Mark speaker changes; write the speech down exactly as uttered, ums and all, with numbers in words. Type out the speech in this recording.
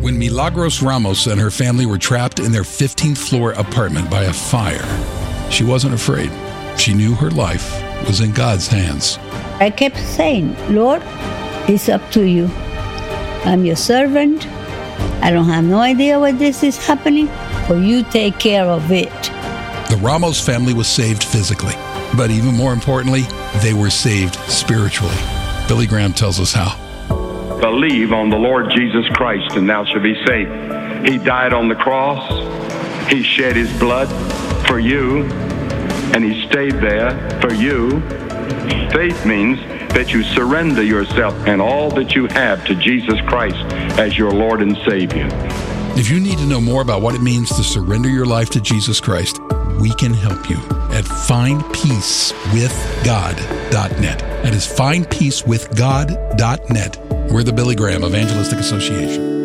Speaker 1: When Milagros Ramos and her family were trapped in their fifteenth floor apartment by a fire, she wasn't afraid. She knew her life was in God's hands.
Speaker 2: I kept saying, Lord, it's up to you. I'm your servant. I don't have no idea why this is happening, but you take care of it.
Speaker 1: The Ramos family was saved physically, but even more importantly, they were saved spiritually. Billy Graham tells us how.
Speaker 3: Believe on the Lord Jesus Christ and thou shalt be saved. He died on the cross. He shed his blood for you, and he stayed there for you. Faith means that you surrender yourself and all that you have to Jesus Christ as your Lord and Savior.
Speaker 1: If you need to know more about what it means to surrender your life to Jesus Christ, we can help you at find peace with god dot net. That is find peace with god dot net. We're the Billy Graham Evangelistic Association.